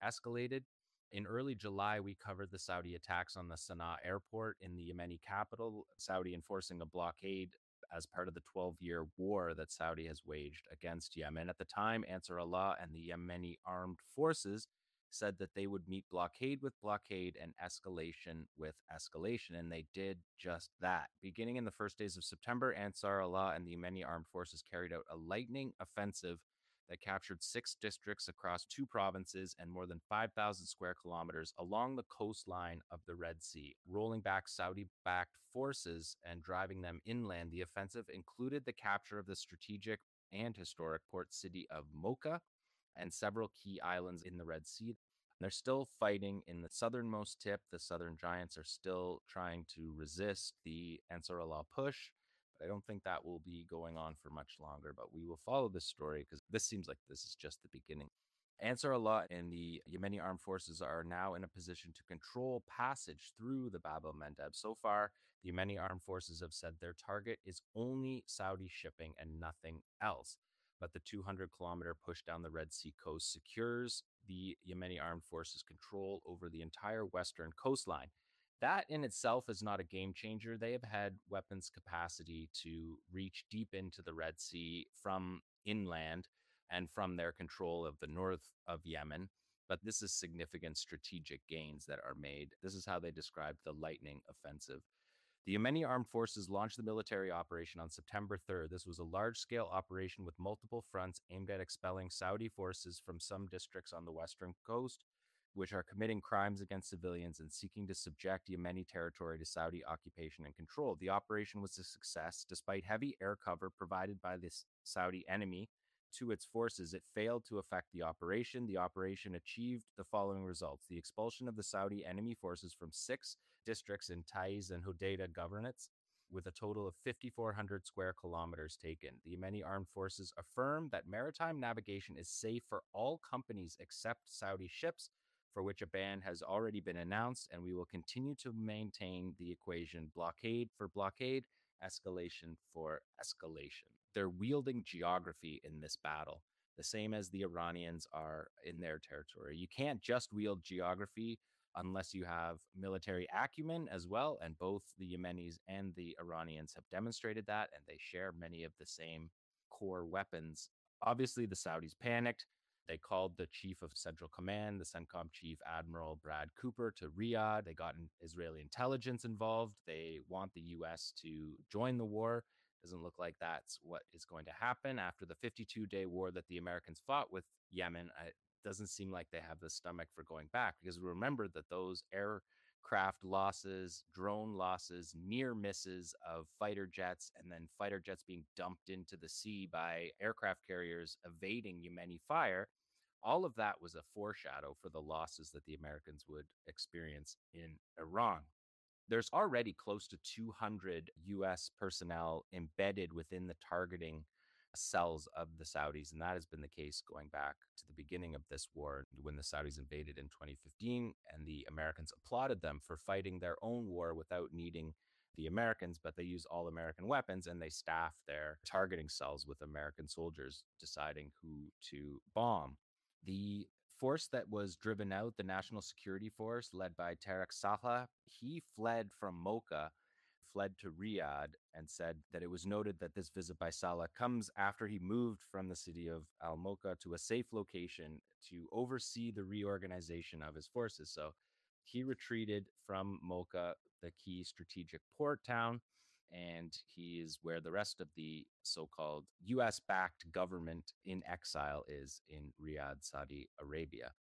escalated. In early July, we covered the Saudi attacks on the Sana'a airport in the Yemeni capital, Saudi enforcing a blockade as part of the 12-year war that Saudi has waged against Yemen. At the time, Ansar Allah and the Yemeni armed forces said that they would meet blockade with blockade and escalation with escalation, and they did just that. Beginning in the first days of September, Ansar Allah and the Yemeni armed forces carried out a lightning offensive that captured 6 districts across 2 provinces and more than 5,000 square kilometers along the coastline of the Red Sea, rolling back Saudi-backed forces and driving them inland. The offensive included the capture of the strategic and historic port city of Mocha and several key islands in the Red Sea. They're still fighting in the southernmost tip. The Southern Giants are still trying to resist the Ansar Allah push. But I don't think that will be going on for much longer. But we will follow this story because this seems like this is just the beginning. Ansar Allah and the Yemeni armed forces are now in a position to control passage through the Bab el-Mandeb. So far, the Yemeni armed forces have said their target is only Saudi shipping and nothing else. But the 200-kilometer push down the Red Sea coast secures the Yemeni armed forces' control over the entire western coastline. That in itself is not a game changer. They have had weapons capacity to reach deep into the Red Sea from inland and from their control of the north of Yemen. But this is significant strategic gains that are made. This is how they described the lightning offensive. The Yemeni armed forces launched the military operation on September 3rd. This was a large-scale operation with multiple fronts aimed at expelling Saudi forces from some districts on the western coast, which are committing crimes against civilians and seeking to subject Yemeni territory to Saudi occupation and control. The operation was a success. Despite heavy air cover provided by this Saudi enemy to its forces, it failed to affect the operation. The operation achieved the following results: the expulsion of the Saudi enemy forces from 6 districts in Taiz and Hodeidah governorates, with a total of 5,400 square kilometers taken. The Yemeni armed forces affirm that maritime navigation is safe for all companies except Saudi ships, for which a ban has already been announced, and we will continue to maintain the equation blockade for blockade, escalation for escalation. They're wielding geography in this battle, the same as the Iranians are in their territory. You can't just wield geography unless you have military acumen as well, and both the Yemenis and the Iranians have demonstrated that, and they share many of the same core weapons. Obviously, the Saudis panicked. They called the chief of Central Command, the CENTCOM chief, Admiral Brad Cooper, to Riyadh. They got Israeli intelligence involved. They want the U.S. to join the war. Doesn't look like that's what is going to happen. After the 52-day war that the Americans fought with Yemen, it doesn't seem like they have the stomach for going back, because remember that those aircraft losses, drone losses, near misses of fighter jets, and then fighter jets being dumped into the sea by aircraft carriers evading Yemeni fire, all of that was a foreshadow for the losses that the Americans would experience in Iran. There's already close to 200 U.S. personnel embedded within the targeting cells of the Saudis, and that has been the case going back to the beginning of this war, when the Saudis invaded in 2015, and the Americans applauded them for fighting their own war without needing the Americans, but they use all American weapons, and they staff their targeting cells with American soldiers deciding who to bomb. The force that was driven out, the National Security Force led by Tarek Saleh, he fled from Mocha, fled to Riyadh, and said that it was noted that this visit by Saleh comes after he moved from the city of Al Mocha to a safe location to oversee the reorganization of his forces. So he retreated from Mocha, the key strategic port town, and he is where the rest of the so-called US-backed government in exile is, in Riyadh, Saudi Arabia.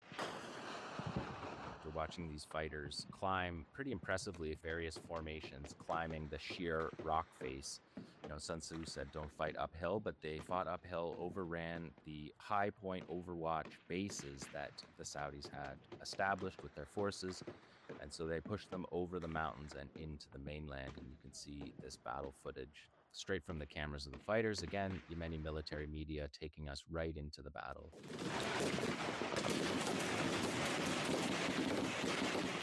We're watching these fighters climb pretty impressively various formations, climbing the sheer rock face. You know, Sun Tzu said, don't fight uphill, but they fought uphill, overran the high point overwatch bases that the Saudis had established with their forces. And so they pushed them over the mountains and into the mainland. And you can see this battle footage straight from the cameras of the fighters. Again, Yemeni military media taking us right into the battle.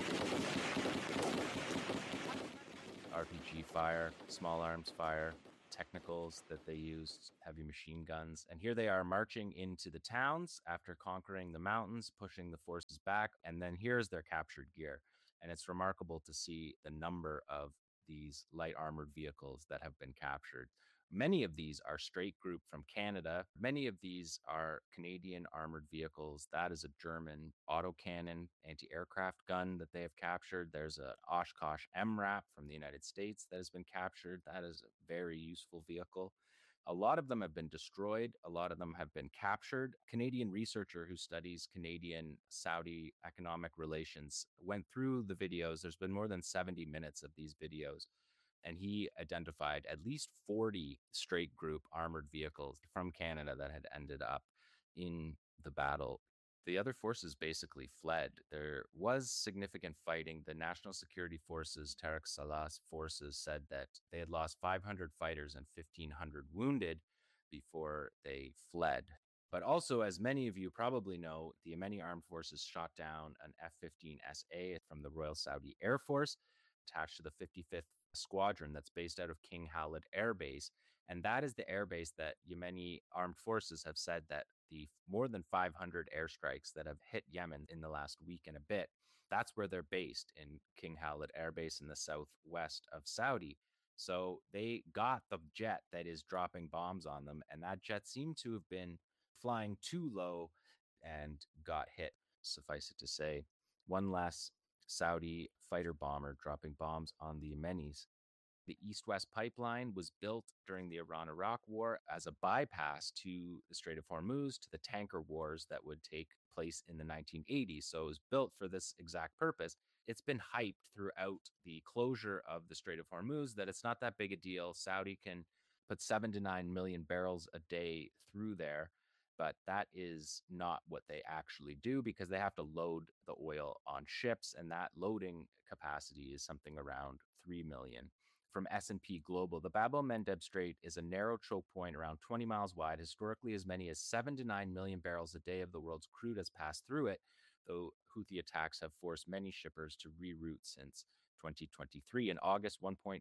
RPG fire, small arms fire, technicals that they used, heavy machine guns. And here they are marching into the towns after conquering the mountains, pushing the forces back. And then here's their captured gear. And it's remarkable to see the number of these light armored vehicles that have been captured. Many of these are straight group from Canada. Many of these are Canadian armored vehicles. That is a German autocannon anti aircraft gun that they have captured. There's a Oshkosh MRAP from the United States that has been captured. That is a very useful vehicle. A lot of them have been destroyed. A lot of them have been captured. A Canadian researcher who studies Canadian Saudi economic relations went through the videos. There's been more than 70 minutes of these videos, and he identified at least 40 straight group armored vehicles from Canada that had ended up in the battle. The other forces basically fled. There was significant fighting. The National Security Forces, Tariq Salah's forces, said that they had lost 500 fighters and 1,500 wounded before they fled. But also, as many of you probably know, the Yemeni armed forces shot down an F 15SA from the Royal Saudi Air Force attached to the 55th Squadron that's based out of King Khalid Air Base. And that is the air base that Yemeni armed forces have said that the more than 500 airstrikes that have hit Yemen in the last week and a bit, that's where they're based, in King Khalid Air Base in the southwest of Saudi. So they got the jet that is dropping bombs on them, and that jet seemed to have been flying too low and got hit. Suffice it to say, one less Saudi fighter bomber dropping bombs on the Yemenis. The East West Pipeline was built during the Iran Iraq War as a bypass to the Strait of Hormuz, to the tanker wars that would take place in the 1980s. So it was built for this exact purpose. It's been hyped throughout the closure of the Strait of Hormuz that it's not that big a deal. Saudi can put 7 to 9 million barrels a day through there. But that is not what they actually do, because they have to load the oil on ships, and that loading capacity is something around 3 million. From S&P Global, the Bab el-Mandeb Strait is a narrow choke point around 20 miles wide. Historically, as many as 7 to 9 million barrels a day of the world's crude has passed through it, though Houthi attacks have forced many shippers to reroute since 2023. In August,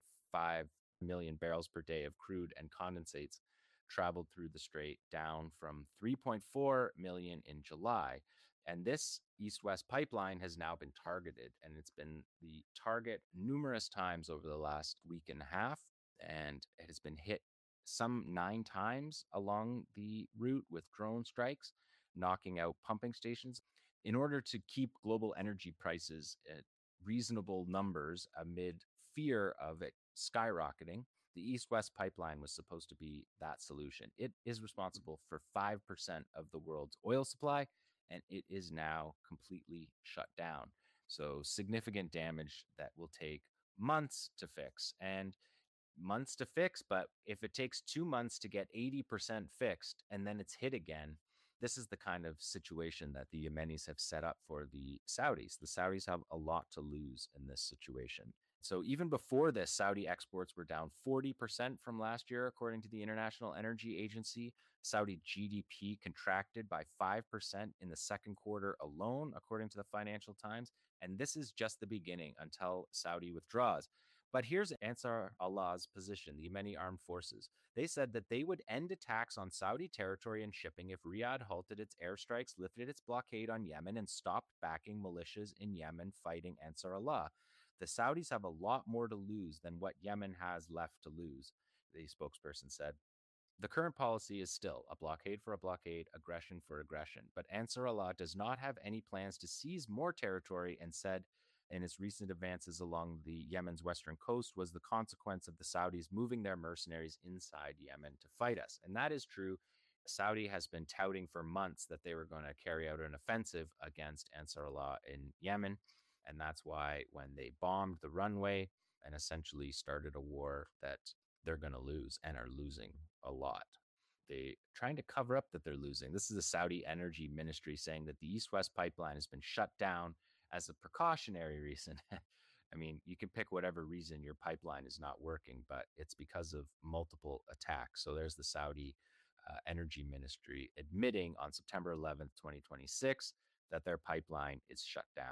1.5 million barrels per day of crude and condensates traveled through the strait, down from 3.4 million in July. And this east west pipeline has now been targeted, and it's been the target numerous times over the last week and a half. And it has been hit some 9 times along the route with drone strikes, knocking out pumping stations. In order to keep global energy prices at reasonable numbers amid fear of it skyrocketing, the East West pipeline was supposed to be that solution. It is responsible for 5% of the world's oil supply, and it is now completely shut down. So, significant damage that will take months to fix. And months to fix, but if it takes 2 months to get 80% fixed and then it's hit again, this is the kind of situation that the Yemenis have set up for the Saudis. The Saudis have a lot to lose in this situation. So even before this, Saudi exports were down 40% from last year, according to the International Energy Agency. Saudi GDP contracted by 5% in the second quarter alone, according to the Financial Times. And this is just the beginning until Saudi withdraws. But here's Ansar Allah's position, the Yemeni armed forces. They said that they would end attacks on Saudi territory and shipping if Riyadh halted its airstrikes, lifted its blockade on Yemen, and stopped backing militias in Yemen fighting Ansar Allah. The Saudis have a lot more to lose than what Yemen has left to lose, the spokesperson said. The current policy is still a blockade for a blockade, aggression for aggression. But Ansar Allah does not have any plans to seize more territory, and said in its recent advances along the Yemen's western coast was the consequence of the Saudis moving their mercenaries inside Yemen to fight us. And that is true. Saudi has been touting for months that they were going to carry out an offensive against Ansar Allah in Yemen. And that's why when they bombed the runway and essentially started a war that they're going to lose and are losing a lot. They trying to cover up that they're losing. This is the Saudi Energy Ministry saying that the East-West pipeline has been shut down as a precautionary reason. I mean, you can pick whatever reason your pipeline is not working, but it's because of multiple attacks. So there's the Saudi Energy Ministry admitting on September 11th, 2026, that their pipeline is shut down.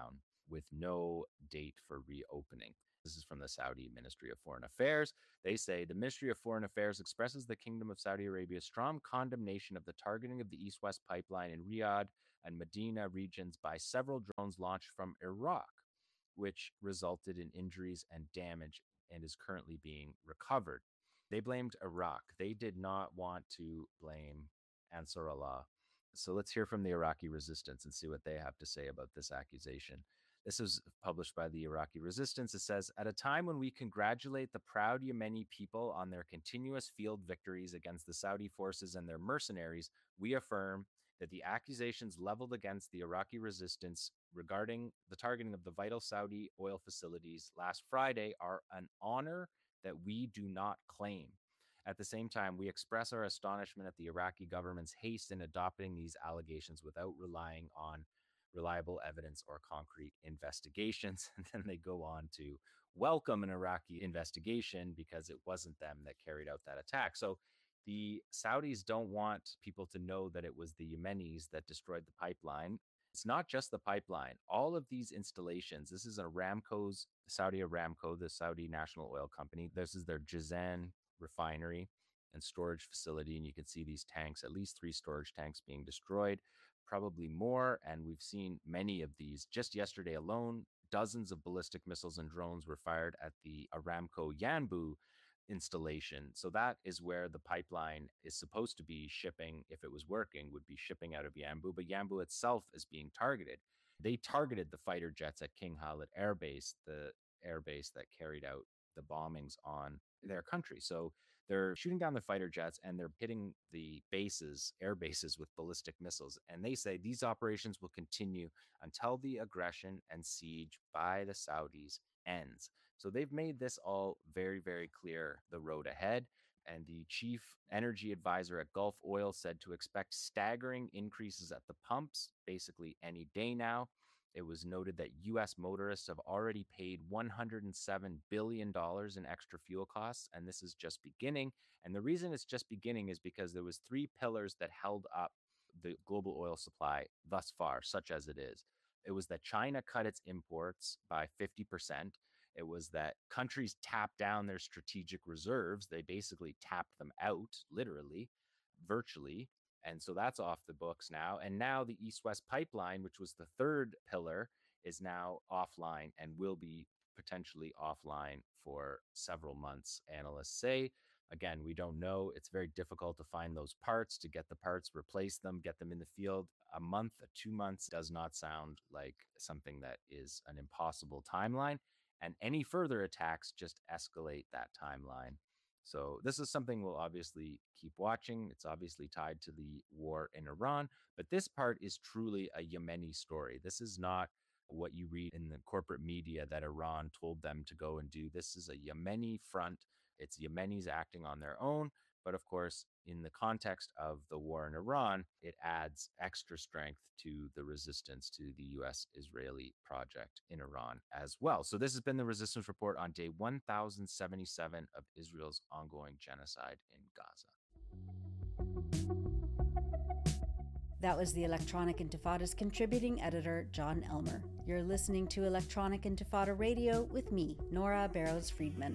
with no date for reopening. This is from the Saudi Ministry of Foreign Affairs. They say the Ministry of Foreign Affairs expresses the Kingdom of Saudi Arabia's strong condemnation of the targeting of the East West pipeline in Riyadh and Medina regions by several drones launched from Iraq, which resulted in injuries and damage and is currently being recovered. They blamed Iraq. They did not want to blame Ansar Allah. So let's hear from the Iraqi resistance and see what they have to say about this accusation. This was published by the Iraqi resistance. It says, at a time when we congratulate the proud Yemeni people on their continuous field victories against the Saudi forces and their mercenaries, we affirm that the accusations leveled against the Iraqi resistance regarding the targeting of the vital Saudi oil facilities last Friday are an honor that we do not claim. At the same time, we express our astonishment at the Iraqi government's haste in adopting these allegations without relying on reliable evidence or concrete investigations. And then they go on to welcome an Iraqi investigation because it wasn't them that carried out that attack. So the Saudis don't want people to know that it was the Yemenis that destroyed the pipeline. It's not just the pipeline. All of these installations, this is Aramco's, Saudi Aramco, the Saudi national oil company. This is their Jazan refinery and storage facility. And you can see these tanks, at least 3 storage tanks being destroyed, probably more. And we've seen many of these. Just yesterday alone, dozens of ballistic missiles and drones were fired at the Aramco Yanbu installation. So that is where the pipeline is supposed to be shipping, if it was working, would be shipping out of Yanbu. But Yanbu itself is being targeted. They targeted the fighter jets at King Khalid Air Base, the air base that carried out the bombings on their country. So they're shooting down the fighter jets and they're hitting the bases, air bases, with ballistic missiles. And they say these operations will continue until the aggression and siege by the Saudis ends. So they've made this all very, very clear, the road ahead. And the chief energy advisor at Gulf Oil said to expect staggering increases at the pumps, basically any day now. It was noted that U.S. motorists have already paid $107 billion in extra fuel costs, and this is just beginning. And the reason it's just beginning is because there was 3 pillars that held up the global oil supply thus far, such as it is. It was that China cut its imports by 50%. It was that countries tapped down their strategic reserves. They basically tapped them out, literally, virtually. And so that's off the books now. And now the East West pipeline, which was the 3rd pillar, is now offline and will be potentially offline for several months, analysts say. Again, we don't know. It's very difficult to find those parts, to get the parts, replace them, get them in the field. A month, 2 months does not sound like something that is an impossible timeline. And any further attacks just escalate that timeline. So this is something we'll obviously keep watching. It's obviously tied to the war in Iran, but this part is truly a Yemeni story. This is not what you read in the corporate media that Iran told them to go and do. This is a Yemeni front. It's Yemenis acting on their own. But of course, in the context of the war in Iran, it adds extra strength to the resistance to the US Israeli project in Iran as well. So, this has been the Resistance Report on day 1077 of Israel's ongoing genocide in Gaza. That was the Electronic Intifada's contributing editor, John Elmer. You're listening to Electronic Intifada Radio with me, Nora Barrows-Friedman.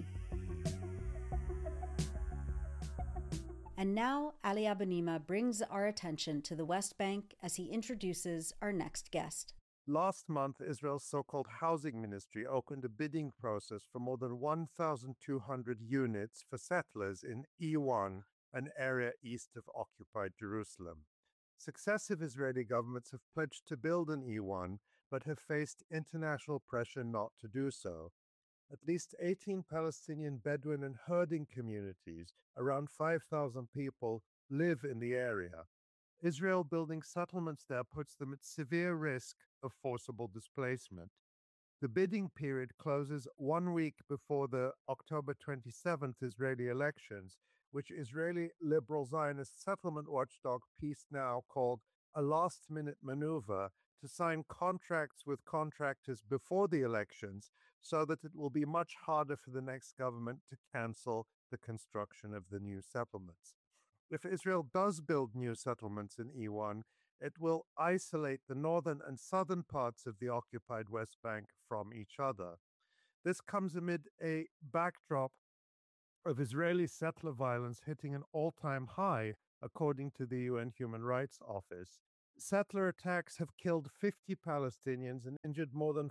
And now, Ali Abunimah brings our attention to the West Bank as he introduces our next guest. Last month, Israel's so-called housing ministry opened a bidding process for more than 1,200 units for settlers in E1, an area east of occupied Jerusalem. Successive Israeli governments have pledged to build an E1, but have faced international pressure not to do so. At least 18 Palestinian Bedouin and herding communities, around 5,000 people, live in the area. Israel building settlements there puts them at severe risk of forcible displacement. The bidding period closes 1 week before the October 27th Israeli elections, which Israeli liberal Zionist settlement watchdog Peace Now called a last-minute maneuver to sign contracts with contractors before the elections so that it will be much harder for the next government to cancel the construction of the new settlements. If Israel does build new settlements in E1, It will isolate the northern and southern parts of the occupied West Bank from each other. This comes amid a backdrop of Israeli settler violence hitting an all time high, according to the UN Human Rights Office. Settler attacks have killed 50 Palestinians and injured more than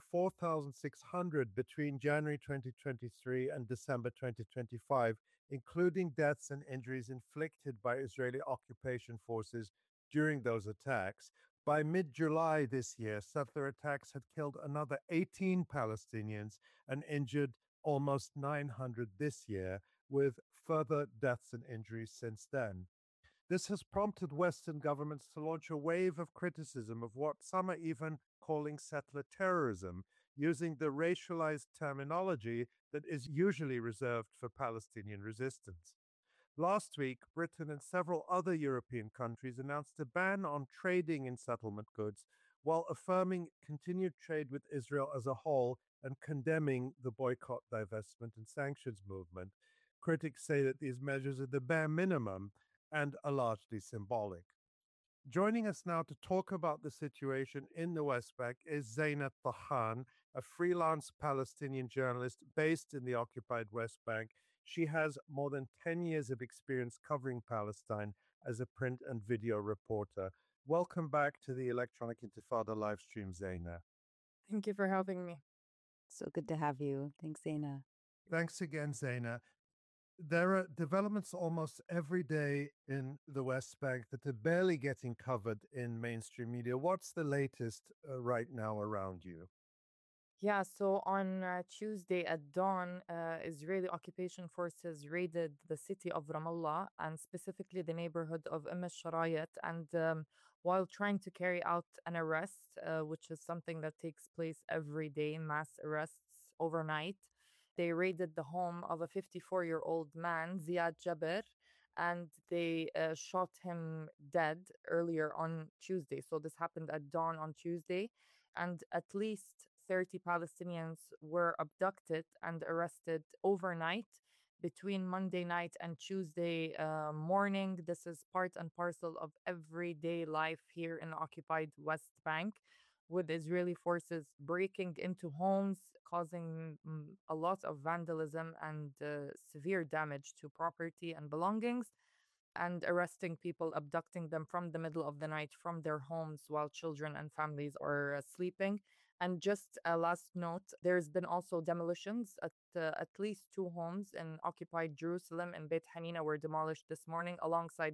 4,600 between January 2023 and December 2025, including deaths and injuries inflicted by Israeli occupation forces during those attacks. By mid July this year, settler attacks had killed another 18 Palestinians and injured almost 900 this year, with further deaths and injuries since then. This has prompted Western governments to launch a wave of criticism of what some are even calling settler terrorism, using the racialized terminology that is usually reserved for Palestinian resistance. Last week, Britain and several other European countries announced a ban on trading in settlement goods while affirming continued trade with Israel as a whole and condemning the boycott, divestment, and sanctions movement. Critics say that these measures are the bare minimum and are largely symbolic. Joining us now to talk about the situation in the West Bank is Zaina Tahan, a freelance Palestinian journalist based in the occupied West Bank. She has more than 10 years of experience covering Palestine as a print and video reporter. Welcome back to the Electronic Intifada live stream, Zaina. Thank you for having me. So good to have you. Thanks, Zaina. Thanks again, Zaina. There are developments almost every day in the West Bank that are barely getting covered in mainstream media. What's the latest right now around you? Yeah, so on Tuesday at dawn, Israeli occupation forces raided the city of Ramallah and specifically the neighborhood of Sharayat. And while trying to carry out an arrest, which is something that takes place every day, mass arrests overnight, they raided the home of a 54-year-old man, Ziad Jabir, and they shot him dead earlier on Tuesday. So this happened at dawn on Tuesday, and at least 30 Palestinians were abducted and arrested overnight between Monday night and Tuesday morning. This is part and parcel of everyday life here in the occupied West Bank, with Israeli forces breaking into homes, causing a lot of vandalism and severe damage to property and belongings, and arresting people, abducting them from the middle of the night from their homes while children and families are sleeping. And just a last note, there's been also demolitions at least two homes in occupied Jerusalem and Beit Hanina were demolished this morning alongside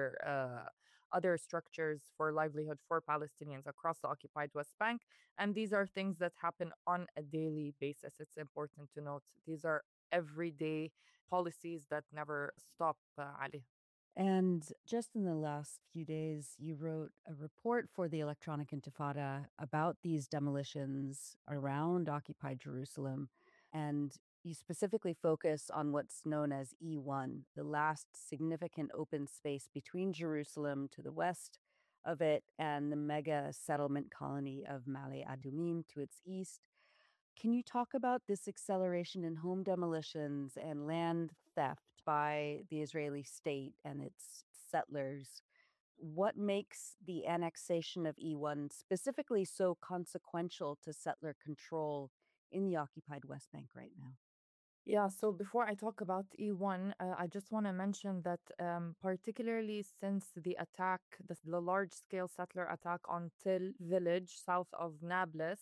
other structures for livelihood for Palestinians across the occupied West Bank. And these are things that happen on a daily basis. It's important to note these are everyday policies that never stop, Ali. And just in the last few days, you wrote a report for the Electronic Intifada about these demolitions around occupied Jerusalem. And you specifically focus on what's known as E1, the last significant open space between Jerusalem to the west of it and the mega settlement colony of Ma'ale Adumim to its east. Can you talk about this acceleration in home demolitions and land theft by the Israeli state and its settlers? What makes the annexation of E1 specifically so consequential to settler control in the occupied West Bank right now? Yeah, so before I talk about E1, I just want to mention that particularly since the attack, the large scale settler attack on Til village south of Nablus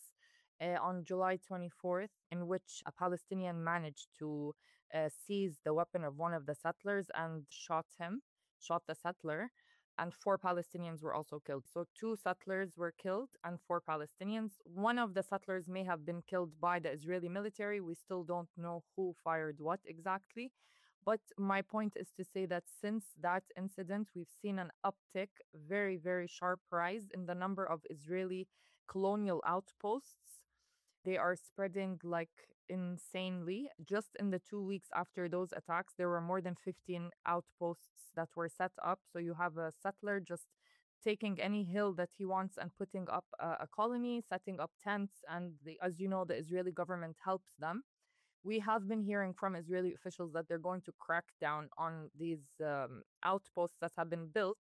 on July 24th, in which a Palestinian managed to seize the weapon of one of the settlers and shot the settler, and four Palestinians were also killed. So two settlers were killed and four Palestinians. One of the settlers may have been killed by the Israeli military. We still don't know who fired what exactly. But my point is to say that since that incident, we've seen an uptick, very, very sharp rise in the number of Israeli colonial outposts. They are spreading like insanely. Just in the 2 weeks after those attacks, there were more than 15 outposts that were set up. So you have a settler just taking any hill that he wants and putting up a colony, setting up tents. And as you know, the Israeli government helps them. We have been hearing from Israeli officials that they're going to crack down on these outposts that have been built.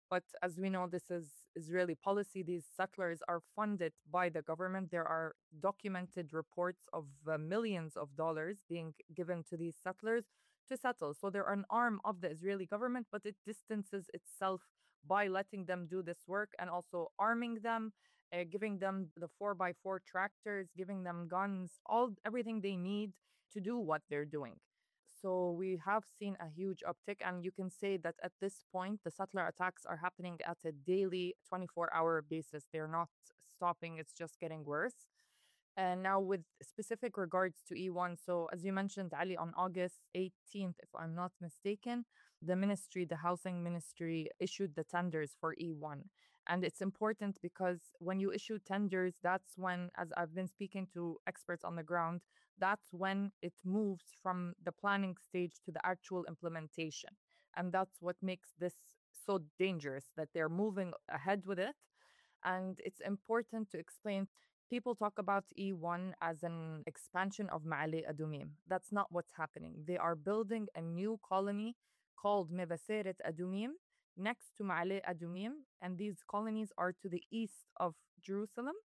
But as we know, this is Israeli policy. These settlers are funded by the government. There are documented reports of millions of dollars being given to these settlers to settle. So they're an arm of the Israeli government, but it distances itself by letting them do this work and also arming them, giving them the 4x4 tractors, giving them guns, everything they need to do what they're doing. So we have seen a huge uptick, and you can say that at this point, the settler attacks are happening at a daily 24-hour basis. They're not stopping, it's just getting worse. And now, with specific regards to E1, so as you mentioned, Ali, on August 18th, if I'm not mistaken, the housing ministry, issued the tenders for E1. And it's important because when you issue tenders, that's when, as I've been speaking to experts on the ground, that's when it moves from the planning stage to the actual implementation. And that's what makes this so dangerous, that they're moving ahead with it. And it's important to explain. People talk about E1 as an expansion of Ma'ale Adumim. That's not what's happening. They are building a new colony called Mevaseret Adumim next to Ma'ale Adumim, and these colonies are to the east of Jerusalem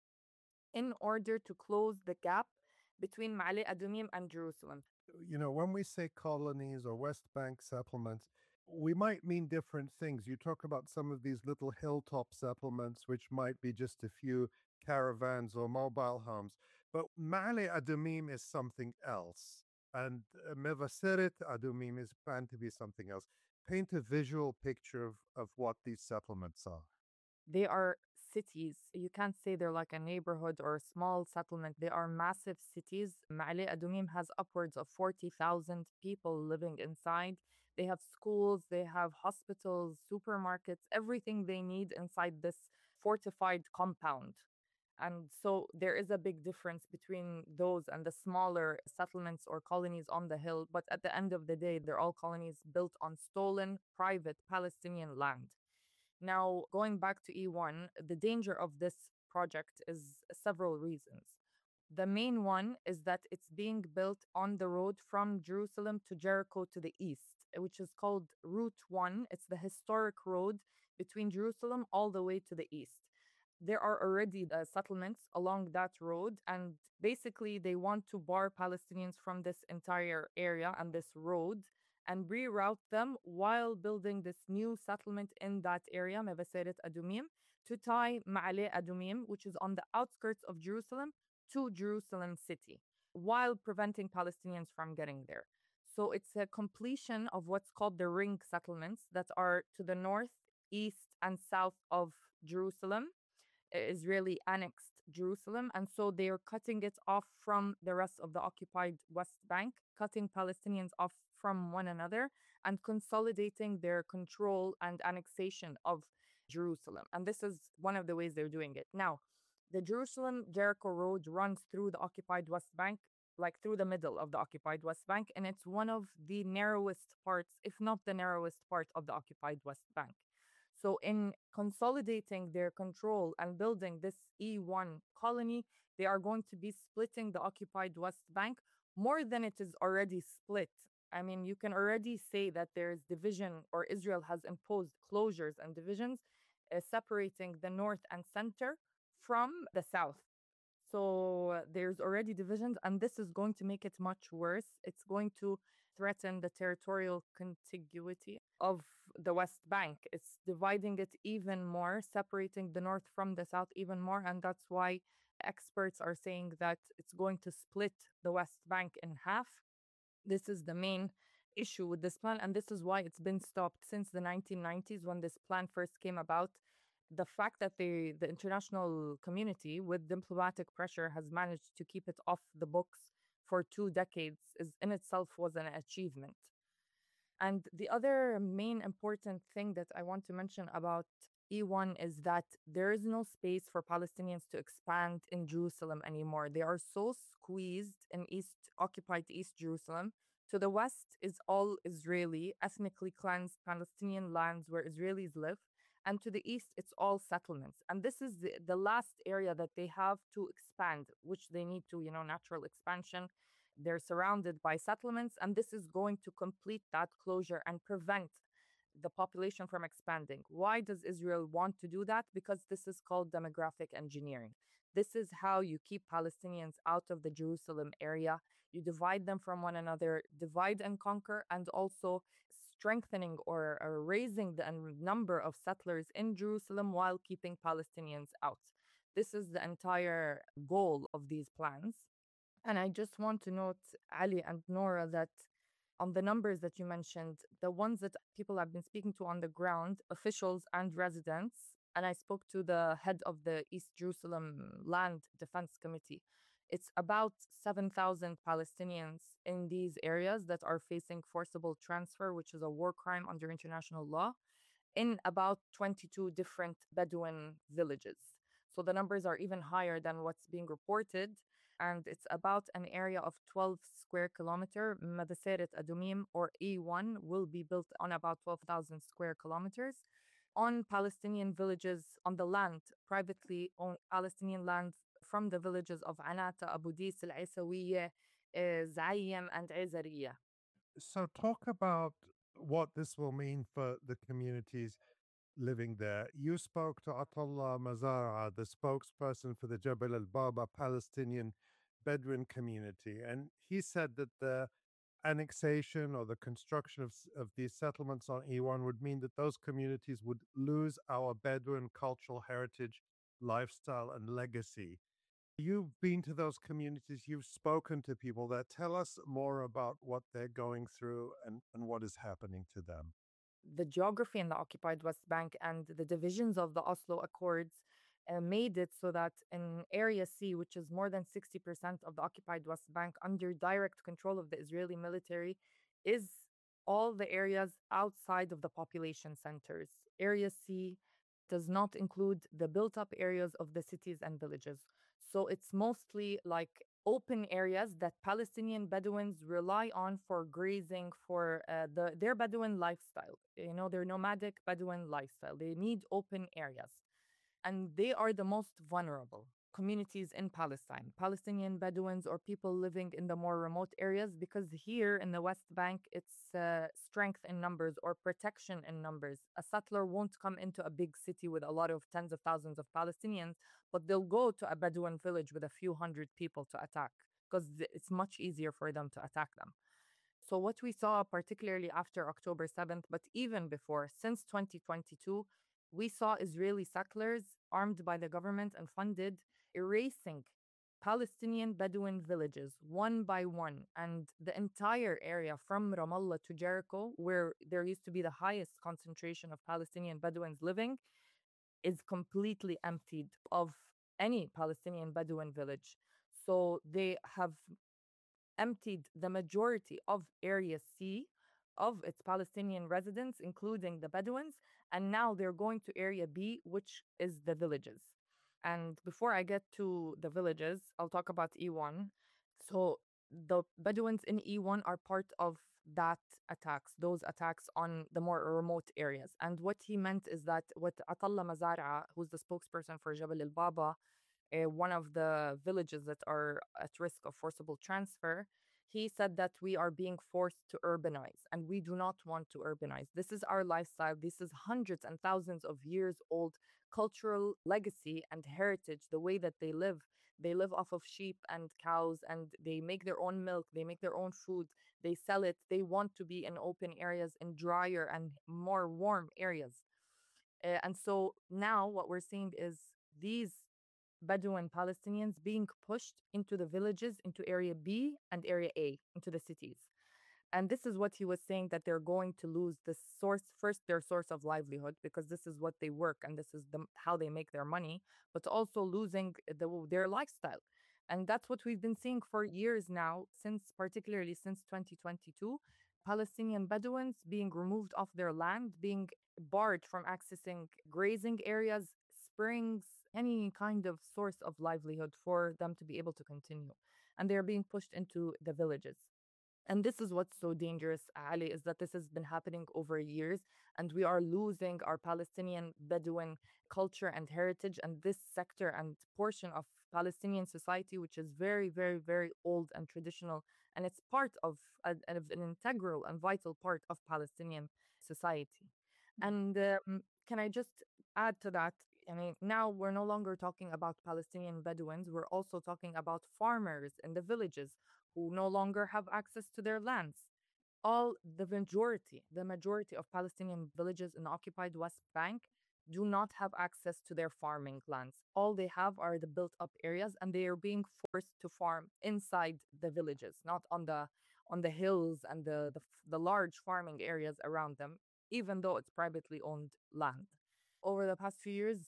in order to close the gap between Ma'ale Adumim and Jerusalem. You know, when we say colonies or West Bank settlements, we might mean different things. You talk about some of these little hilltop settlements, which might be just a few caravans or mobile homes. But Ma'ale Adumim is something else. And Mevaseret Adumim is planned to be something else. Paint a visual picture of what these settlements are. They are cities. You can't say they're like a neighborhood or a small settlement. They are massive cities. Ma'ale Adumim has upwards of 40,000 people living inside. They have schools, they have hospitals, supermarkets, everything they need inside this fortified compound. And so there is a big difference between those and the smaller settlements or colonies on the hill. But at the end of the day, they're all colonies built on stolen private Palestinian land. Now, going back to E1, the danger of this project is several reasons. The main one is that it's being built on the road from Jerusalem to Jericho to the east, which is called Route 1. It's the historic road between Jerusalem all the way to the east. There are already settlements along that road, and basically they want to bar Palestinians from this entire area and this road and reroute them while building this new settlement in that area, Mevaseret Adumim, to tie Ma'ale Adumim, which is on the outskirts of Jerusalem, to Jerusalem city, while preventing Palestinians from getting there. So it's a completion of what's called the ring settlements that are to the north, east, and south of Jerusalem, Israeli annexed Jerusalem. And so they are cutting it off from the rest of the occupied West Bank, cutting Palestinians off from one another, and consolidating their control and annexation of Jerusalem. And this is one of the ways they're doing it. Now, the Jerusalem Jericho Road runs through the occupied West Bank, like through the middle of the occupied West Bank, and it's one of the narrowest parts, if not the narrowest part of the occupied West Bank. So, in consolidating their control and building this E1 colony, they are going to be splitting the occupied West Bank more than it is already split. I mean, you can already say that there's division, or Israel has imposed closures and divisions, separating the north and center from the south. So there's already divisions, and this is going to make it much worse. It's going to threaten the territorial contiguity of the West Bank. It's dividing it even more, separating the north from the south even more. And that's why experts are saying that it's going to split the West Bank in half. This is the main issue with this plan, and this is why it's been stopped since the 1990s when this plan first came about. The fact that the international community, with diplomatic pressure, has managed to keep it off the books for 2 decades is in itself was an achievement. And the other main important thing that I want to mention about E1 is that there is no space for Palestinians to expand in Jerusalem anymore. They are so squeezed in occupied East Jerusalem. To the west is all Israeli, ethnically cleansed Palestinian lands where Israelis live. And to the east, it's all settlements. And this is the last area that they have to expand, which they need to, natural expansion. They're surrounded by settlements, and this is going to complete that closure and prevent the population from expanding. Why does Israel want to do that? Because this is called demographic engineering. This is how you keep Palestinians out of the Jerusalem area. You divide them from one another, divide and conquer, and also strengthening or raising the number of settlers in Jerusalem while keeping Palestinians out. This is the entire goal of these plans. And I just want to note, Ali and Nora, that on the numbers that you mentioned, the ones that people have been speaking to on the ground, officials and residents, and I spoke to the head of the East Jerusalem Land Defense Committee. It's about 7,000 Palestinians in these areas that are facing forcible transfer, which is a war crime under international law, in about 22 different Bedouin villages. So the numbers are even higher than what's being reported. And it's about an area of 12 square kilometer. Madaseret Adumim, or E1, will be built on about 12,000 square kilometers on Palestinian villages on the land, privately owned Palestinian land from the villages of Anata, Abu Dis, Al Isawiya, Zayyam, and Azariya. So, talk about what this will mean for the communities living there. You spoke to Atallah Mazara, the spokesperson for the Jabal al Baba Palestinian Bedouin community, and he said that the annexation or the construction of these settlements on E1 would mean that those communities would lose our Bedouin cultural heritage, lifestyle, and legacy. You've been to those communities, you've spoken to people there. Tell us more about what they're going through and what is happening to them. The geography in the occupied West Bank and the divisions of the Oslo Accords made it so that in Area C, which is more than 60% of the occupied West Bank under direct control of the Israeli military, is all the areas outside of the population centers. Area C does not include the built up areas of the cities and villages. So it's mostly like open areas that Palestinian Bedouins rely on for grazing, for their Bedouin lifestyle. You know, their nomadic Bedouin lifestyle. They need open areas. And they are the most vulnerable communities in Palestine, Palestinian Bedouins or people living in the more remote areas, because here in the West Bank, it's strength in numbers or protection in numbers. A settler won't come into a big city with a lot of tens of thousands of Palestinians, but they'll go to a Bedouin village with a few hundred people to attack because it's much easier for them to attack them. So, what we saw, particularly after October 7th, but even before, since 2022, we saw Israeli settlers armed by the government and funded erasing Palestinian Bedouin villages one by one. And the entire area from Ramallah to Jericho, where there used to be the highest concentration of Palestinian Bedouins living, is completely emptied of any Palestinian Bedouin village. So they have emptied the majority of Area C of its Palestinian residents, including the Bedouins, and now they're going to Area B, which is the villages. And before I get to the villages, I'll talk about E1. So the Bedouins in E1 are part of that attacks, those attacks on the more remote areas. And what he meant is that what Atallah Mazara, who's the spokesperson for Jabal al Baba, one of the villages that are at risk of forcible transfer, he said that we are being forced to urbanize and we do not want to urbanize. This is our lifestyle. This is hundreds and thousands of years old cultural legacy and heritage, the way that they live. They live off of sheep and cows and they make their own milk, they make their own food, they sell it. They want to be in open areas, in drier and more warm areas. And so now what we're seeing is these Bedouin Palestinians being pushed into the villages, into Area B and Area A, into the cities. And this is what he was saying, that they're going to lose the source, first, their source of livelihood, because this is what they work and this is how they make their money, but also losing their lifestyle. And that's what we've been seeing for years now, particularly since 2022. Palestinian Bedouins being removed off their land, being barred from accessing grazing areas, springs, any kind of source of livelihood for them to be able to continue. And they're being pushed into the villages. And this is what's so dangerous, Ali, is that this has been happening over years, and we are losing our Palestinian Bedouin culture and heritage, and this sector and portion of Palestinian society, which is very, very, very old and traditional, and it's part of an integral and vital part of Palestinian society. And can I just add to that? I mean, now we're no longer talking about Palestinian Bedouins. We're also talking about farmers in the villages who no longer have access to their lands. The majority of Palestinian villages in the occupied West Bank do not have access to their farming lands. All they have are the built up areas, and they are being forced to farm inside the villages, not on the hills and the large farming areas around them, even though it's privately owned land. Over the past few years,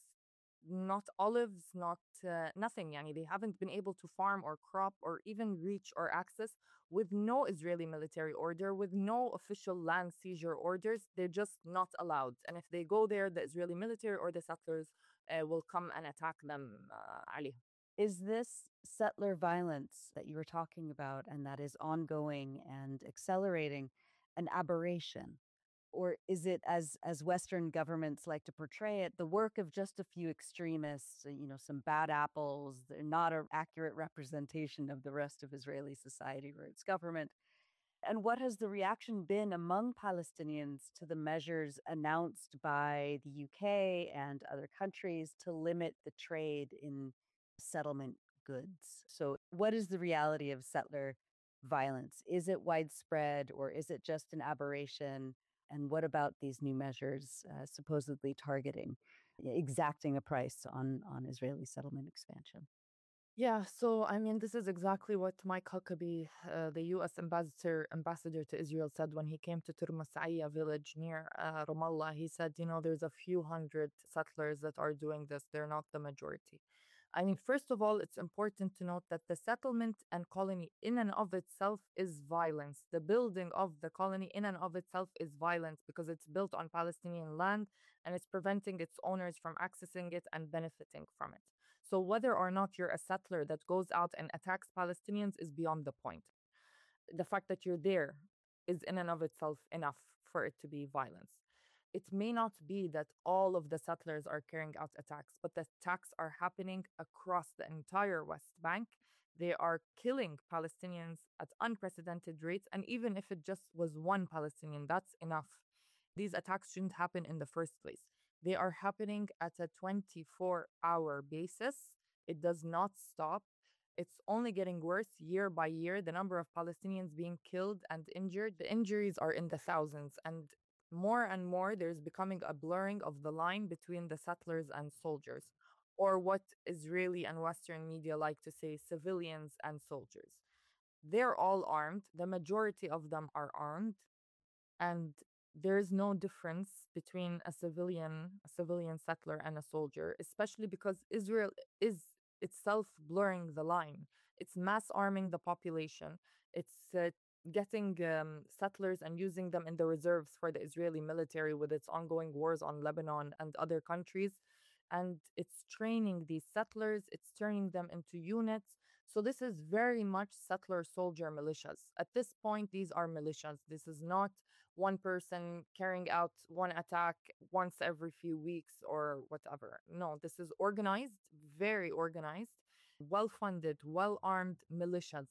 not olives, not nothing. Yani they haven't been able to farm or crop or even reach or access with no Israeli military order, with no official land seizure orders. They're just not allowed. And if they go there, the Israeli military or the settlers will come and attack them, Ali. Is this settler violence that you were talking about and that is ongoing and accelerating an aberration? Or is it, as Western governments like to portray it, the work of just a few extremists, some bad apples? They're not an accurate representation of the rest of Israeli society or its government. And what has the reaction been among Palestinians to the measures announced by the UK and other countries to limit the trade in settlement goods? So, what is the reality of settler violence? Is it widespread or is it just an aberration? And what about these new measures supposedly targeting, exacting a price on Israeli settlement expansion? Yeah, so I mean, this is exactly what Mike Huckabee, the U.S. ambassador to Israel, said when he came to Turmasaiya village near Ramallah. He said, there's a few hundred settlers that are doing this. They're not the majority. I mean, first of all, it's important to note that the settlement and colony in and of itself is violence. The building of the colony in and of itself is violence because it's built on Palestinian land and it's preventing its owners from accessing it and benefiting from it. So whether or not you're a settler that goes out and attacks Palestinians is beyond the point. The fact that you're there is in and of itself enough for it to be violence. It may not be that all of the settlers are carrying out attacks, but the attacks are happening across the entire West Bank. They are killing Palestinians at unprecedented rates. And even if it just was one Palestinian, that's enough. These attacks shouldn't happen in the first place. They are happening at a 24-hour basis. It does not stop. It's only getting worse year by year. The number of Palestinians being killed and injured, the injuries are in the thousands. And more, there's becoming a blurring of the line between the settlers and soldiers, or what Israeli and Western media like to say, civilians and soldiers. They're all armed. The majority of them are armed, and there's no difference between a civilian settler and a soldier, especially because Israel is itself blurring the line. It's mass arming the population. It's getting settlers and using them in the reserves for the Israeli military with its ongoing wars on Lebanon and other countries. And it's training these settlers, it's turning them into units. So this is very much settler soldier militias. At this point, these are militias. This is not one person carrying out one attack once every few weeks or whatever. No, this is organized, very organized, well funded, well armed militias.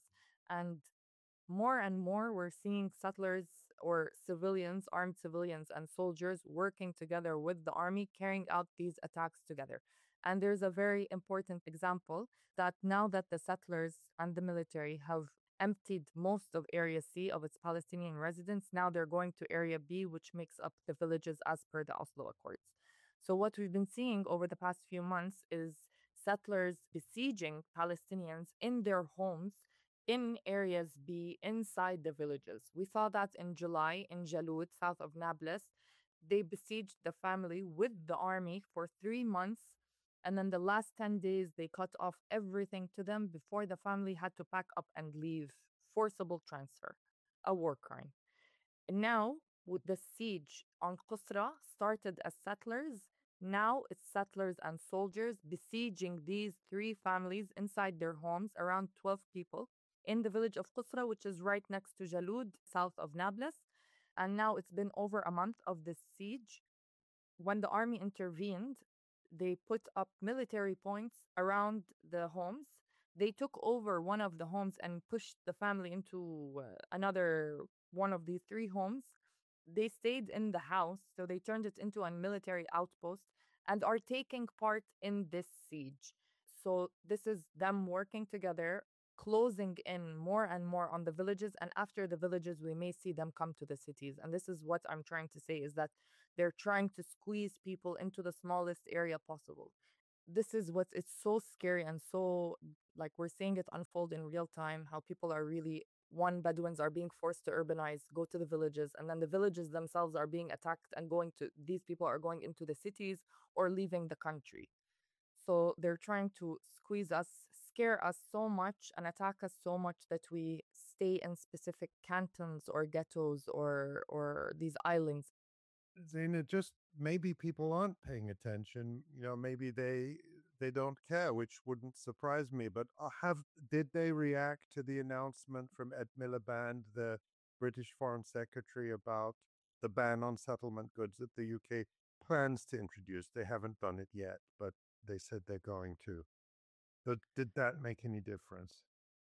And more, we're seeing settlers or civilians, armed civilians and soldiers working together with the army, carrying out these attacks together. And there's a very important example that now that the settlers and the military have emptied most of Area C of its Palestinian residents, now they're going to Area B, which makes up the villages as per the Oslo Accords. So, what we've been seeing over the past few months is settlers besieging Palestinians in their homes in areas B inside the villages. We saw that in July in Jalud, south of Nablus. They besieged the family with the army for 3 months. And then the last 10 days, they cut off everything to them before the family had to pack up and leave. Forcible transfer, a war crime. And now, with the siege on Qusra, started as settlers. Now it's settlers and soldiers besieging these three families inside their homes, around 12 people, in the village of Qusra, which is right next to Jalud, south of Nablus. And now it's been over a month of this siege. When the army intervened, they put up military points around the homes. They took over one of the homes and pushed the family into another one of these three homes. they stayed in the house, so they turned it into a military outpost and are taking part in this siege. So this is them working together, closing in more and more on the villages, and after the villages we may see them come to the cities. And this is what I'm trying to say, is that they're trying to squeeze people into the smallest area possible. This is what it's so scary, and so like we're seeing it unfold in real time, how people are really, one, Bedouins are being forced to urbanize, go to the villages, and then the villages themselves are being attacked and going to, these people are going into the cities or leaving the country. So they're trying to squeeze us, scare us so much, and attack us so much that we stay in specific cantons or ghettos or these islands. Zaina, just maybe people aren't paying attention. Maybe they don't care, which wouldn't surprise me. But did they react to the announcement from Ed Miliband, the British Foreign Secretary, about the ban on settlement goods that the UK plans to introduce? They haven't done it yet, but they said they're going to. So did that make any difference?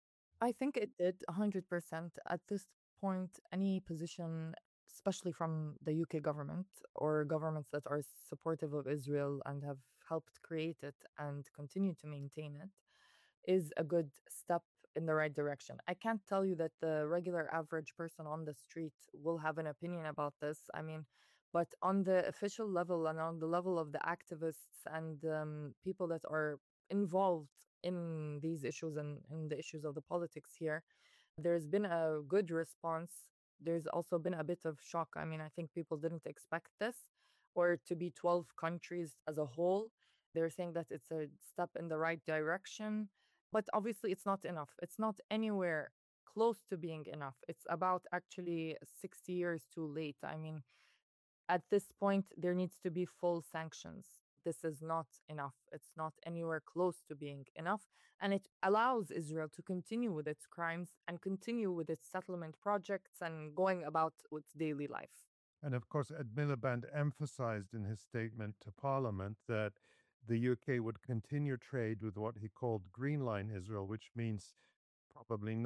I think it did 100%. At this point, any position, especially from the UK government or governments that are supportive of Israel and have helped create it and continue to maintain it, is a good step in the right direction. I can't tell you that the regular average person on the street will have an opinion about this. I mean, but on the official level and on the level of the activists and people that are involved in these issues and in the issues of the politics here, there's been a good response. There's also been a bit of shock. I mean, I think people didn't expect this, or to be 12 countries as a whole. They're saying that it's a step in the right direction, but obviously it's not enough. It's not anywhere close to being enough. It's about actually 60 years too late. I mean, at this point, there needs to be full sanctions. This is not enough. It's not anywhere close to being enough. And it allows Israel to continue with its crimes and continue with its settlement projects and going about its daily life. And of course, Ed Miliband emphasized in his statement to Parliament that the UK would continue trade with what he called Green Line Israel, which means probably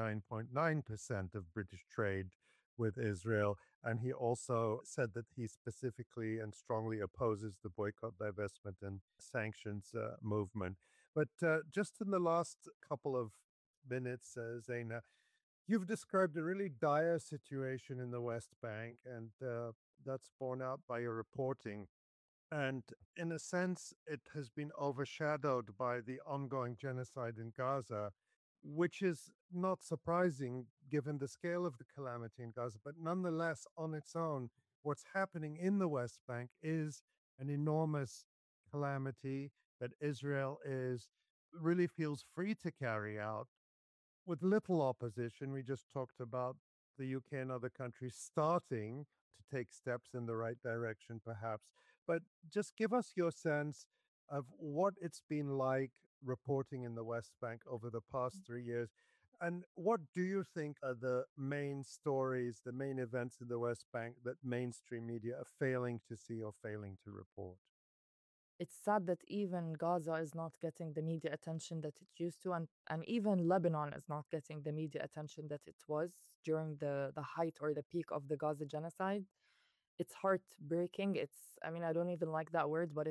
99.9% of British trade with Israel. And he also said that he specifically and strongly opposes the boycott, divestment, and sanctions movement. But just in the last couple of minutes, Zaina, you've described a really dire situation in the West Bank, and that's borne out by your reporting. And in a sense, it has been overshadowed by the ongoing genocide in Gaza, which is not surprising given the scale of the calamity in Gaza. But nonetheless, on its own, what's happening in the West Bank is an enormous calamity that Israel is really feels free to carry out with little opposition. We just talked about the UK and other countries starting to take steps in the right direction, perhaps. But just give us your sense of what it's been like reporting in the West Bank over the past 3 years. And what do you think are the main stories, the main events in the West Bank that mainstream media are failing to see or failing to report? It's sad that even Gaza is not getting the media attention that it used to, and even Lebanon is not getting the media attention that it was during the height or the peak of the Gaza genocide. It's heartbreaking. I mean, I don't even like that word, but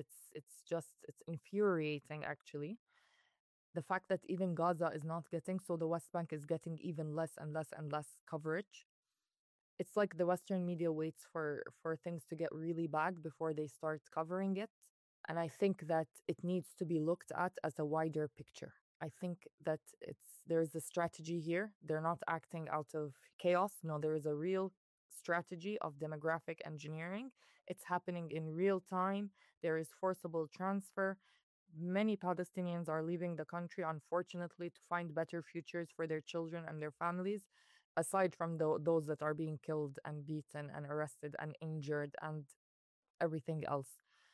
it's infuriating actually. The fact that even Gaza is not getting, so the West Bank is getting even less and less and less coverage. It's like the Western media waits for things to get really bad before they start covering it. And I think that it needs to be looked at as a wider picture. I think that there's a strategy here. They're not acting out of chaos. No, there is a real strategy of demographic engineering. It's happening in real time. There is forcible transfer. Many Palestinians are leaving the country, unfortunately, to find better futures for their children and their families, aside from those that are being killed and beaten and arrested and injured and everything else.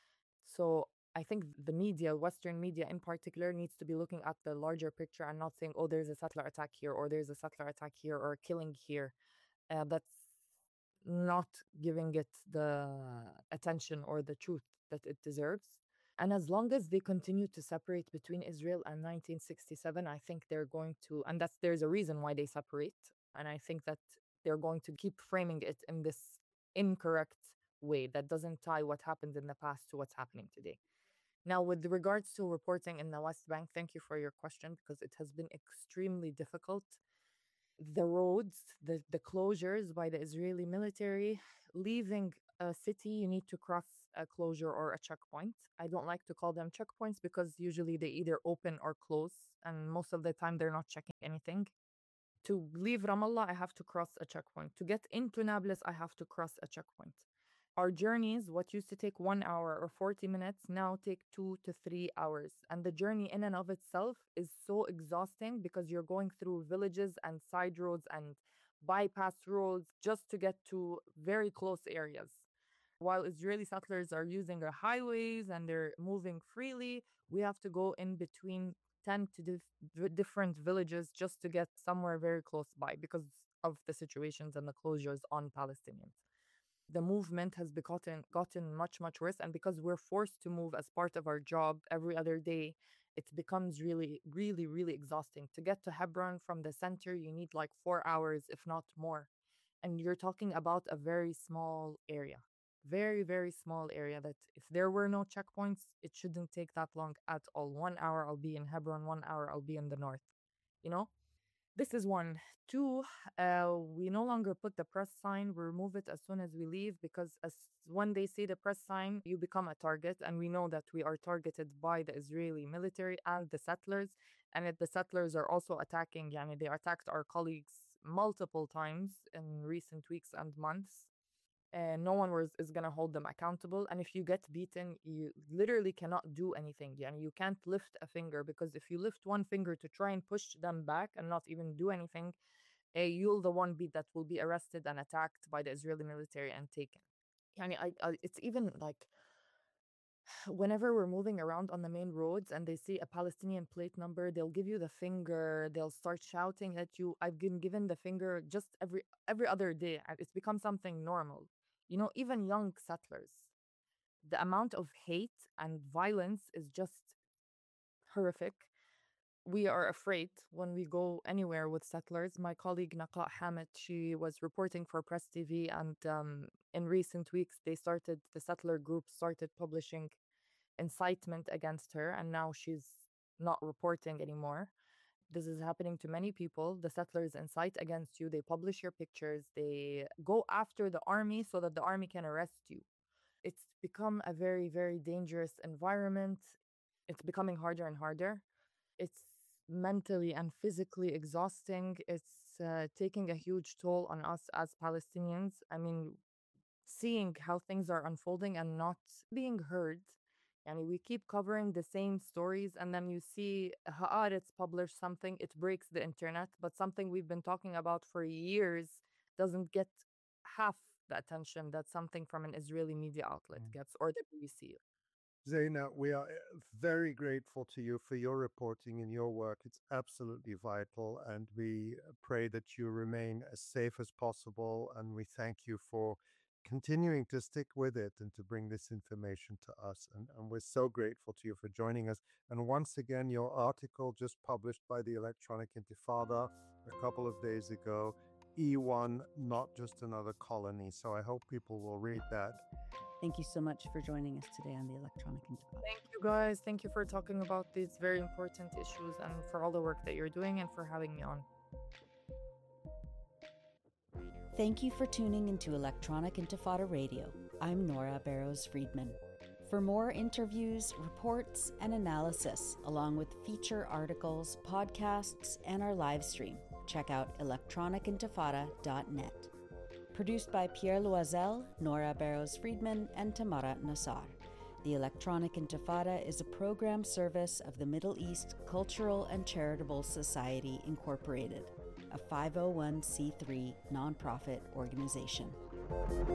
So I think the media, Western media in particular, needs to be looking at the larger picture and not saying, oh, there's a settler attack here, or there's a settler attack here, or killing here. That's not giving it the attention or the truth that it deserves. And as long as they continue to separate between Israel and 1967, I think they're going to, and there's a reason why they separate. And I think that they're going to keep framing it in this incorrect way that doesn't tie what happened in the past to what's happening today. Now, with regards to reporting in the West Bank, thank you for your question because it has been extremely difficult. The roads, the closures by the Israeli military, leaving a city, you need to cross a closure or a checkpoint. I don't like to call them checkpoints because usually they either open or close, and most of the time they're not checking anything. To leave Ramallah, I have to cross a checkpoint. To get into Nablus, I have to cross a checkpoint. Our journeys, what used to take 1 hour or 40 minutes, now take 2 to 3 hours. And the journey in and of itself is so exhausting because you're going through villages and side roads and bypass roads just to get to very close areas. While Israeli settlers are using the highways and they're moving freely, we have to go in between 10 to different villages just to get somewhere very close by because of the situations and the closures on Palestinians. The movement has gotten much, much worse. And because we're forced to move as part of our job every other day, it becomes really, really, really exhausting. To get to Hebron from the center, you need like 4 hours, if not more. And you're talking about a very small area, very, very small area that if there were no checkpoints, it shouldn't take that long at all. 1 hour, I'll be in Hebron, 1 hour, I'll be in the north, you know? This is one. Two, we no longer put the press sign. We remove it as soon as we leave because as when they see the press sign, you become a target. And we know that we are targeted by the Israeli military and the settlers. And the settlers are also attacking, yani they attacked our colleagues multiple times in recent weeks and months. No one is going to hold them accountable. And if you get beaten, you literally cannot do anything. And you can't lift a finger because if you lift one finger to try and push them back and not even do anything, you'll the one that will be arrested and attacked by the Israeli military and taken. It's even like whenever we're moving around on the main roads and they see a Palestinian plate number, they'll give you the finger, they'll start shouting at you. I've been given the finger just every other day. And it's become something normal. You know, even young settlers, the amount of hate and violence is just horrific. We are afraid when we go anywhere with settlers. My colleague Naqa Hamid, she was reporting for Press TV, and in recent weeks, the settler group started publishing incitement against her, and now she's not reporting anymore. This is happening to many people. The settlers incite against you. They publish your pictures. They go after the army so that the army can arrest you. It's become a very, very dangerous environment. It's becoming harder and harder. It's mentally and physically exhausting. It's taking a huge toll on us as Palestinians. I mean, seeing how things are unfolding and not being heard. And we keep covering the same stories, and then you see Haaretz publish something, it breaks the internet, but something we've been talking about for years doesn't get half the attention that something from an Israeli media outlet gets, or the BBC. Zaina, we are very grateful to you for your reporting and your work. It's absolutely vital, and we pray that you remain as safe as possible. And we thank you for continuing to stick with it and to bring this information to us. And we're so grateful to you for joining us. And once again, your article just published by the Electronic Intifada a couple of days ago, E1, not just another colony. So I hope people will read that. Thank you so much for joining us today on the Electronic Intifada. Thank you, guys. Thank you for talking about these very important issues and for all the work that you're doing and for having me on. Thank you for tuning into Electronic Intifada Radio. I'm Nora Barrows Friedman. For more interviews, reports, and analysis, along with feature articles, podcasts, and our live stream, check out electronicintifada.net. Produced by Pierre Loisel, Nora Barrows Friedman, and Tamara Nassar. The Electronic Intifada is a program service of the Middle East Cultural and Charitable Society, Incorporated, a 501c3 nonprofit organization.